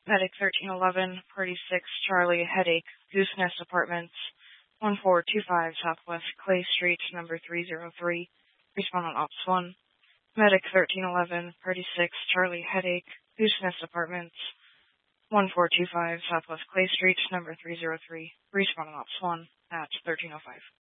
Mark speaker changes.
Speaker 1: Medic 1311, Party 6, Charlie, Headache, Goose Nest Apartments, 1425 Southwest Clay Street, number 303. Respondent Ops 1. Medic 1311, Party 6, Charlie, Headache, Goose Nest Apartments, 1425 Southwest Clay Street, number 303. Respondent Ops 1 at 1305.